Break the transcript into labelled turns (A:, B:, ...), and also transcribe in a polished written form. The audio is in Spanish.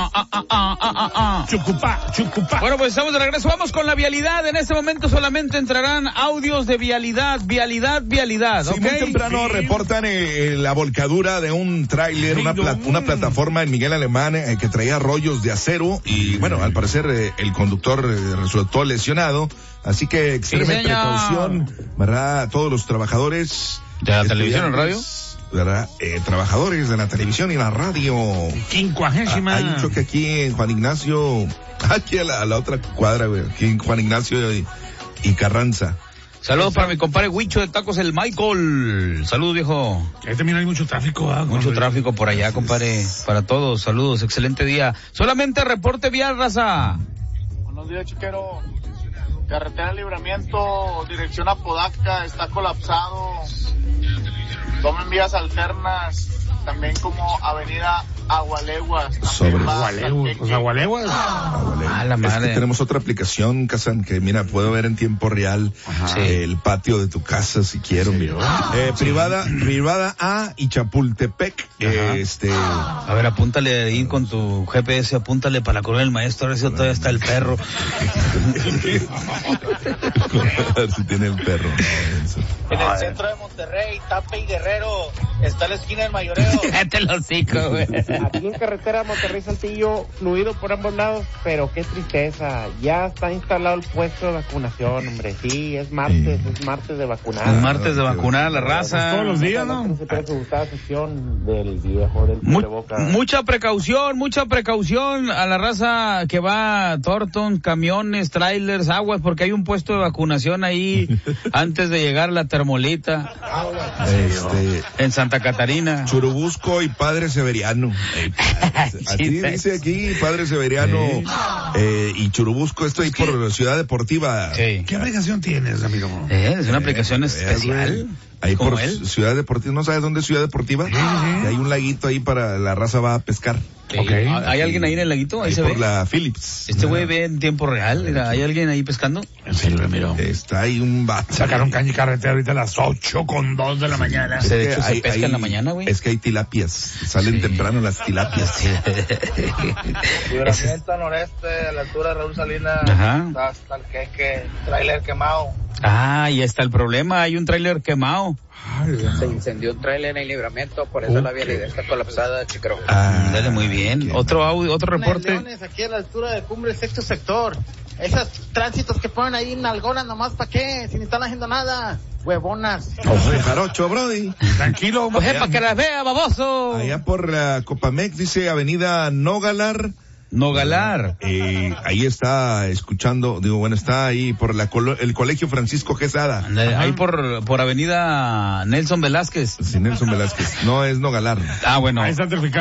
A: Chucupá. Bueno, pues estamos de regreso. Vamos con la vialidad. En este momento solamente entrarán audios de vialidad. Sí,
B: ¿okay? Muy temprano reportan la volcadura de un tráiler, una plataforma en Miguel Alemán que traía rollos de acero y bueno, al parecer el conductor resultó lesionado. Así que extreme precaución, ¿verdad? Todos los trabajadores
A: de la televisión y radio,
B: ¿verdad? Trabajadores de la televisión y la radio.
C: 50ª.
B: Hay un choque aquí en Juan Ignacio, aquí a la otra cuadra, güey, aquí en Juan Ignacio y Carranza.
A: Saludos para mi compadre Huicho de Tacos el Michael. Saludos, viejo.
C: Ahí también hay mucho tráfico.
A: Mucho tráfico por allá, compadre. Para todos, saludos, excelente día. Solamente reporte vial, raza.
D: Buenos días, chiquero. Carretera Libramiento, dirección Apodaca, está colapsado. Tomen vías alternas, también como avenida Agualeguas.
C: Agualeguas.
A: La madre.
B: Es que tenemos otra aplicación, Kazan, que mira, puedo ver en tiempo real el patio de tu casa si quiero. Privada A y Chapultepec.
A: A ver, apúntale ahí con tu GPS, apúntale para la colonia del maestro, a ver si todavía está el perro.
B: A ver si tiene el perro.
D: En el centro de Monterrey, Tape y Guerrero, está la esquina del Mayoreo.
A: Te lo cico, güey.
E: Aquí en carretera Monterrey-Saltillo, fluido por ambos lados, pero qué tristeza. Ya está instalado el puesto de vacunación, hombre. Sí, es martes de vacunar.
A: Es martes de vacunar a la raza.
C: Pues todos los días, ¿no?
A: Mucha precaución a la raza que va a Thornton, camiones, trailers, aguas, porque hay un puesto de vacunación ahí antes de llegar a la Termolita. En Santa Catarina.
B: Churubusco y Padre Severiano. Así dice aquí, Padre Severiano y Churubusco, esto ahí por Ciudad Deportiva.
C: Sí. ¿Qué aplicación tienes, amigo?
A: Es una aplicación especial.
B: Ahí por Ciudad Deportiva, ¿no sabes dónde es Ciudad Deportiva? Sí. Y hay un laguito ahí para la raza va a pescar.
A: Okay. ¿Hay alguien ahí en el laguito? Ahí se
B: por
A: ve.
B: La Phillips.
A: Este güey ve en tiempo real. Mira, ¿hay alguien ahí pescando?
C: En serio, miro.
B: Está ahí un vato.
C: Sacaron caña y carretera ahorita a las 8:02 de la mañana.
A: De hecho, se pesca en la mañana, güey.
B: Es que hay tilapias. Salen temprano las tilapias.
D: Libramiento noreste, a la altura de Raúl Salinas. Hasta el que tráiler quemado.
A: Y está el problema. Hay un tráiler quemado.
F: Se incendió un tráiler en el Libramiento, por eso la vialidad está colapsada, chico.
A: Dale, muy bien. Otro reporte.
D: Leones, aquí a la altura de Cumbre, sexto sector. Esos tránsitos que ponen ahí en Algona, nomás ¿para qué? Si ni están haciendo nada. Huevonas.
B: Jarocho, brody.
C: Tranquilo.
A: Pues para que las vea, baboso.
B: Allá por la Copamex, dice Avenida Nogalar. Ahí está escuchando, está ahí por el Colegio Francisco Quesada.
A: Ahí por Avenida Nelson Velázquez.
B: Sí, Nelson Velázquez. No, es Nogalar.
A: Bueno.
C: Ahí está